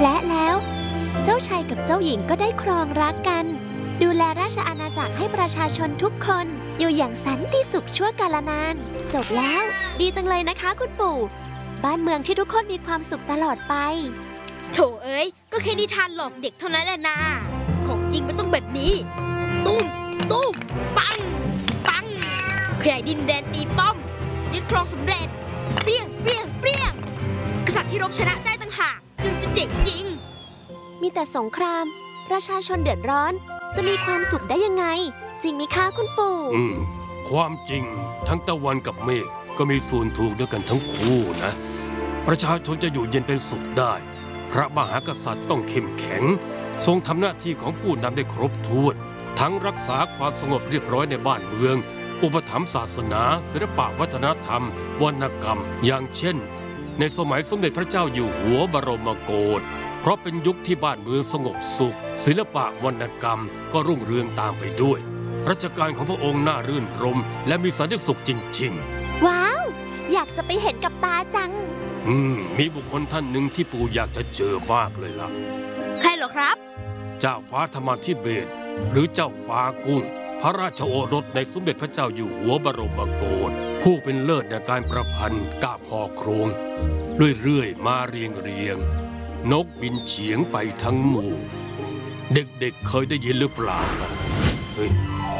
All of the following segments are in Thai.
และแล้วเจ้าชายกับเจ้าหญิงก็ได้ครองรักกันดูแลราชอาณาจักรให้ประชาชนทุกคนอยู่อย่างสันติสุขชั่วกาลนานจบแล้วดีจังเลยนะคะคุณปู่บ้านเมืองที่ทุกคนมีความสุขตลอดไปโถเอ้ยก็แค่นิทานหลอกเด็กเท่านั้นแหละนะของจริงมันต้องแบบนี้ตุ้มตุ้มปังปังขยายดินแดนตีป้อมยึดครองสำเร็จเปรี้ยงเปรี้ยงเปรี้ยงกษัตริย์ที่รบชนะได้ต่างหากจึงจะเจ๋งจริงมีแต่สงครามประชาชนเดือดร้อนจะมีความสุขได้ยังไงจริงไหมคะคุณปู่ความจริงทั้งตะวันกับเมฆก็มีส่วนถูกด้วยกันทั้งคู่นะประชาชนจะอยู่เย็นเป็นสุขได้พระมหากษัตริย์ต้องเข้มแข็งทรงทำหน้าที่ของผู้นำได้ครบถ้วนทั้งรักษาความสงบเรียบร้อยในบ้านเมืองอุปถัมภ์ศาสนาศิลปะวัฒนธรรมวรรณกรรมอย่างเช่นในสมัยสมเด็จพระเจ้าอยู่หัวบรมโกศเพราะเป็นยุคที่บ้านเมืองสงบสุขศิลปะวรรณกรรมก็รุ่งเรืองตามไปด้วยรัชกาลของพระองค์น่ารื่นรมและมีสันติสุขจริงๆว้าวอยากจะไปเห็นกับตาจังมีบุคคลท่านหนึ่งที่ปู่อยากจะเจอมากเลยล่ะใครเหรอครับเจ้าฟ้าธรรมาธิเบศรหรือเจ้าฟ้ากุ้งพระราชโอรสในสมเด็จพระเจ้าอยู่หัวบรมโกศผู้เป็นเลิศในการประพันธ์กาบห่อโครงเรื่อยๆมาเรียงนกบินเฉียงไปทั้งหมู่เด็กๆเคยได้ยินหรือเปล่าเฮ้ย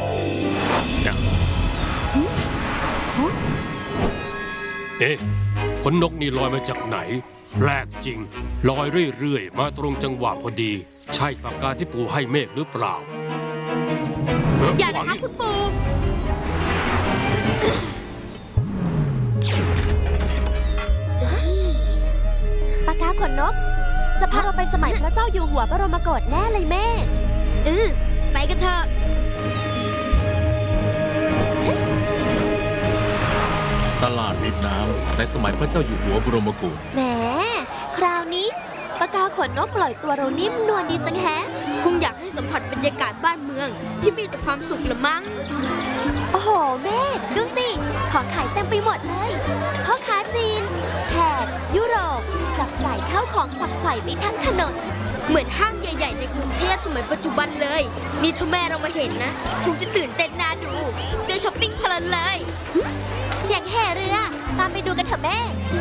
ขนนกนี่ลอยมาจากไหนแปลกจริงลอยเรื่อยๆมาตรงจังหวะพอดีใช่ปากกาที่ปู่ให้เมฆหรือเปล่าอย่านะครับคุณปู่ปากกาขนนกจะพาเราไปสมัยพระเจ้าอยู่หัวบรมโกศแน่เลยแม่ไปกันเถอะตลาดริมน้ำในสมัยพระเจ้าอยู่หัวบรมโกศแหมคราวนี้ปากกาขนนกปล่อยตัวเรานิ่มนวลดีจังแฮะคงอยากให้สัมผัสบรรยากาศบ้านเมืองที่มีแต่ความสุขละมั้งโอ้โหแม่ดูสิของขายเต็มไปหมดเลยพ่อค้าจีนแขกยุโรปจับจ่ายข้าวของฝักใฝ่ไปทั้งถนนเหมือนห้างใหญ่ๆในกรุงเทพสมัยปัจจุบันเลยนี่ถ้าแม่เรามาเห็นนะคงจะตื่นเต้นน่าดูเดินช้อปปิ้งเพลินเลยเสียงแห่เรือตามไปดูกันเถอะแม่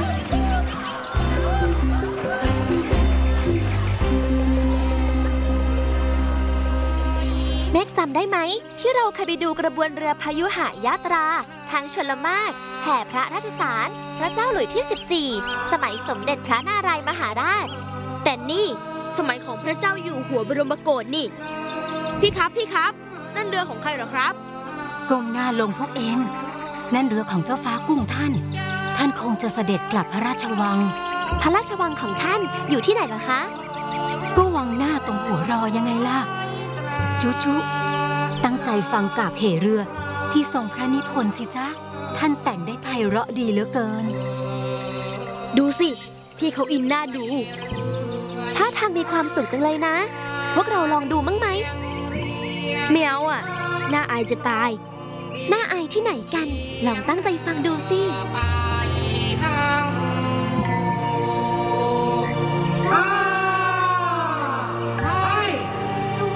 เมฆจำได้ไหมที่เราเคยไปดูกระบวนเรือพายุหายาตราทางชลมารแห่พระราชสารพระเจ้าหลุยที่14สมัยสมเด็จพระนารายมหาราชแต่นี่สมัยของพระเจ้าอยู่หัวบรมโกศนี่พี่ครับนั่นเรือของใครเหรอครับก้มหน้าลงพวกเองนั่นเรือของเจ้าฟ้ากุ้งท่านคงจะเสด็จกลับพระราชวังพระราชวังของท่านอยู่ที่ไหนเหรอคะก็วังหน้าตรงหัวรอยังไงล่ะจุตั้งใจฟังกาบเหเรือที่ทรงพระนิพนธ์สิจ๊ะท่านแต่งได้ไพเราะดีเหลือเกินดูสิพี่เขาอินน่าดูท่าทางมีความสุขจังเลยนะพวกเราลองดูมั้งไหมไม่เอาอ่ะน่าอายจะตายน่าอายที่ไหนกันลองตั้งใจฟังดูสิ